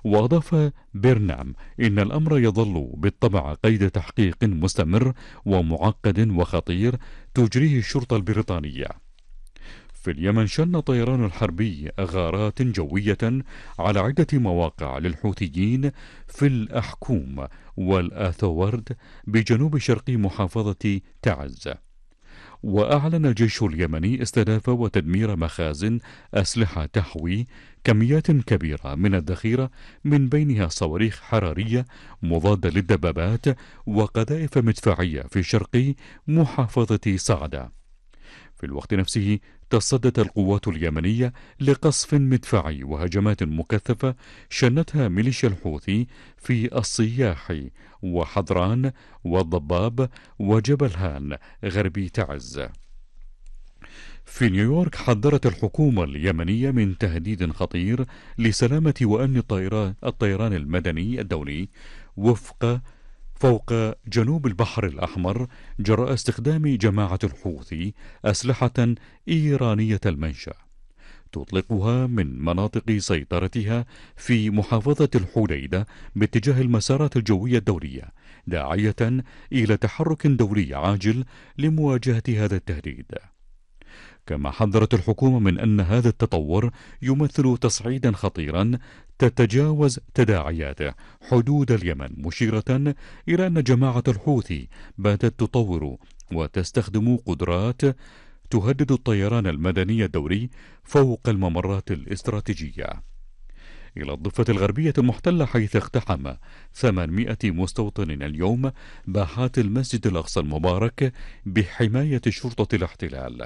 وأضاف بيرنام إن الأمر يظل بالطبع قيد تحقيق مستمر ومعقد وخطير تجريه الشرطة البريطانية. في اليمن شن الطيران الحربي غارات جوية على عدة مواقع للحوثيين في الأحكوم والآثورد بجنوب شرق محافظة تعز. وأعلن الجيش اليمني استهداف وتدمير مخازن أسلحة تحوي كميات كبيرة من الذخيرة، من بينها صواريخ حرارية مضادة للدبابات وقذائف مدفعية في شرق محافظة صعدة. في الوقت نفسه تصدت القوات اليمنية لقصف مدفعي وهجمات مكثفة شنتها ميليشيا الحوثي في الصياح وحضران والضباب وجبل هان غربي تعز. في نيويورك حذرت الحكومة اليمنية من تهديد خطير لسلامة وأمن الطيران المدني الدولي فوق جنوب البحر الأحمر جراء استخدام جماعة الحوثي أسلحة إيرانية المنشأ تطلقها من مناطق سيطرتها في محافظة الحديدة باتجاه المسارات الجوية الدولية، داعية إلى تحرك دولي عاجل لمواجهة هذا التهديد. كما حذرت الحكومة من أن هذا التطور يمثل تصعيدا خطيرا تتجاوز تداعياته حدود اليمن، مشيرة إلى أن جماعة الحوثي باتت تطور وتستخدم قدرات تهدد الطيران المدني الدولي فوق الممرات الاستراتيجية. إلى الضفة الغربية المحتلة، حيث اقتحم 800 مستوطن اليوم باحات المسجد الأقصى المبارك بحماية شرطة الاحتلال.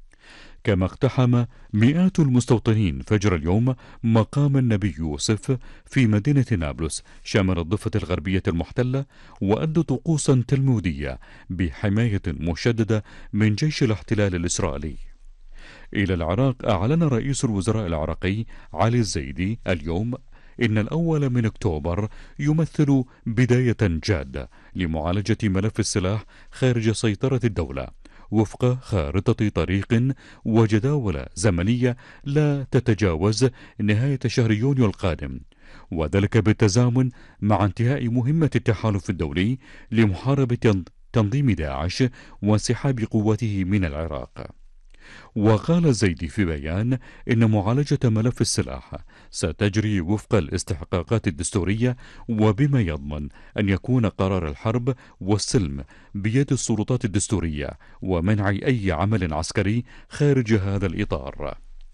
كما اقتحم مئات المستوطنين فجر اليوم مقام النبي يوسف في مدينة نابلس شمال الضفة الغربية المحتلة، وأدوا طقوسا تلمودية بحماية مشددة من جيش الاحتلال الإسرائيلي. إلى العراق، أعلن رئيس الوزراء العراقي علي الزيدي اليوم إن الأول من أكتوبر يمثل بداية جادة لمعالجة ملف السلاح خارج سيطرة الدولة وفق خارطة طريق وجداول زمنية لا تتجاوز نهاية شهر يونيو القادم، وذلك بالتزامن مع انتهاء مهمة التحالف الدولي لمحاربة تنظيم داعش وانسحاب قوته من العراق. وقال الزيدي في بيان إن معالجة ملف السلاح ستجري وفق الاستحقاقات الدستورية، وبما يضمن أن يكون قرار الحرب والسلم بيد السلطات الدستورية، ومنع أي عمل عسكري خارج هذا الإطار.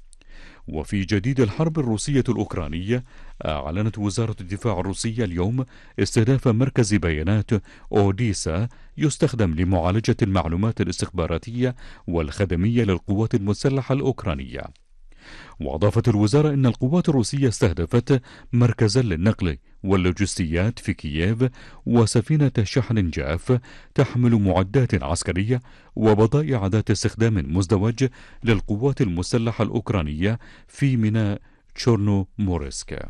وفي جديد الحرب الروسية الأوكرانية، أعلنت وزارة الدفاع الروسية اليوم استهداف مركز بيانات أوديسا يستخدم لمعالجة المعلومات الاستخباراتية والخدمية للقوات المسلحة الأوكرانية. وأضافت الوزارة أن القوات الروسية استهدفت مركزا للنقل واللوجستيات في كييف وسفينة شحن جاف تحمل معدات عسكرية وبضائع ذات استخدام مزدوج للقوات المسلحة الأوكرانية في ميناء تشورنومورسك.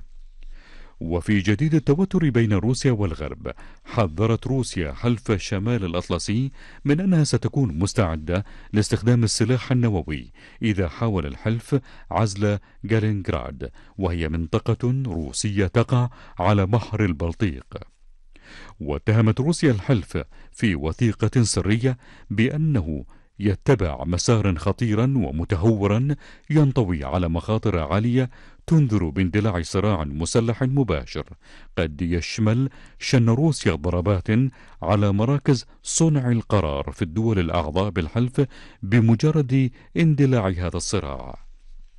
وفي جديد التوتر بين روسيا والغرب، حذرت روسيا حلف شمال الأطلسي من أنها ستكون مستعدة لاستخدام السلاح النووي إذا حاول الحلف عزل غالينغراد، وهي منطقة روسية تقع على بحر البلطيق. واتهمت روسيا الحلف في وثيقة سرية بأنه يتبع مسارا خطيرا ومتهورا ينطوي على مخاطر عالية تنذر باندلاع صراع مسلح مباشر قد يشمل شن روسيا ضربات على مراكز صنع القرار في الدول الأعضاء بالحلف بمجرد اندلاع هذا الصراع.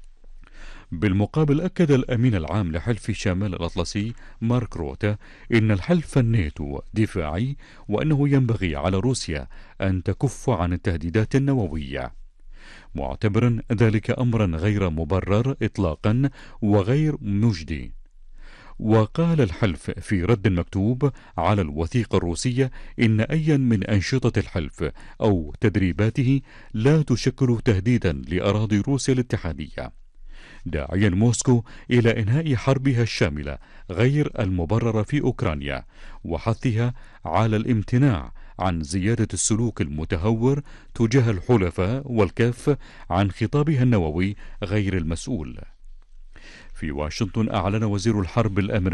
بالمقابل، أكد الأمين العام لحلف شمال الأطلسي مارك روتا إن الحلف الناتو دفاعي، وأنه ينبغي على روسيا أن تكف عن التهديدات النووية، معتبرا ذلك أمرا غير مبرر إطلاقا وغير مجدي. وقال الحلف في رد مكتوب على الوثيقة الروسية إن أي من أنشطة الحلف أو تدريباته لا تشكل تهديدا لأراضي روسيا الاتحادية، داعيا موسكو إلى إنهاء حربها الشاملة غير المبررة في أوكرانيا، وحثها على الامتناع عن زيادة السلوك المتهور تجاه الحلفاء والكف عن خطابها النووي غير المسؤول. في واشنطن، أعلن وزير الحرب الأمريكي